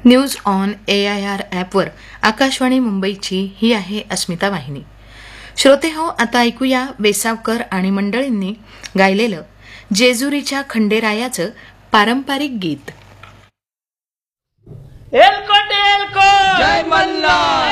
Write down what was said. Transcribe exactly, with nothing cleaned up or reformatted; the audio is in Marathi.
News on A I R ॲपवर आकाशवाणी मुंबईची ही आहे अस्मिता वाहिनी. श्रोते हो, आता ऐकूया वेसावकर आणि मंडळींनी गायलेलं जेजुरीच्या खंडेरायाचं पारंपरिक गीत. एलकोट एलकोट जय मल्हार.